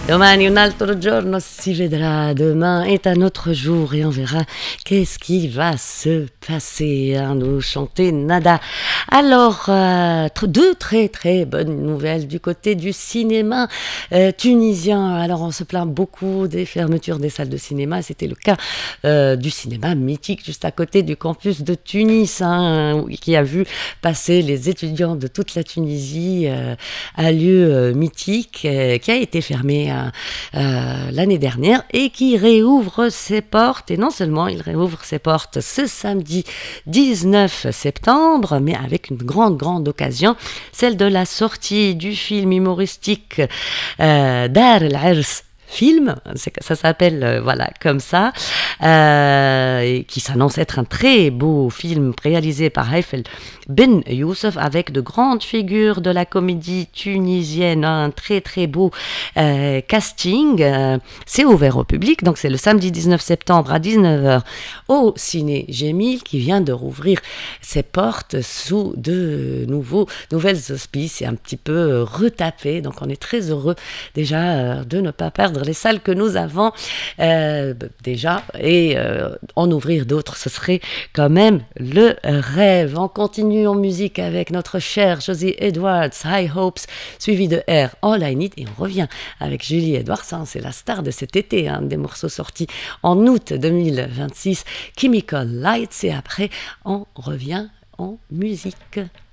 Domani un altro giorno si vedrà, demain est un autre jour et on verra qu'est-ce qui va se passer, hein, nous chanter Nada. Alors, deux très très bonnes nouvelles du côté du cinéma tunisien. Alors, on se plaint beaucoup des fermetures des salles de cinéma, c'était le cas du cinéma mythique juste à côté du campus de Tunis, hein, qui a vu passer les étudiants de toute la Tunisie à lieu mythique qui a été fermé l'année dernière et qui réouvre ses portes. Et non seulement il réouvre ses portes ce samedi 19 septembre, mais avec une grande occasion, celle de la sortie du film humoristique Dar el-Ars film, ça s'appelle voilà comme ça, et qui s'annonce être un très beau film réalisé par Haifel Ben Youssef avec de grandes figures de la comédie tunisienne, un très très beau casting. C'est ouvert au public, donc c'est le samedi 19 septembre à 19h au Ciné Gémil qui vient de rouvrir ses portes sous de nouvelles auspices et un petit peu retapé, donc on est très heureux déjà de ne pas perdre les salles que nous avons déjà et en ouvrir d'autres, ce serait quand même le rêve. On continue en musique avec notre cher Josie Edwards, High Hopes, suivi de Air, All I Need, et on revient avec Julie Edwards, hein, c'est la star de cet été, hein, des morceaux sortis en août 2026, Chemical Lights, et après on revient en musique.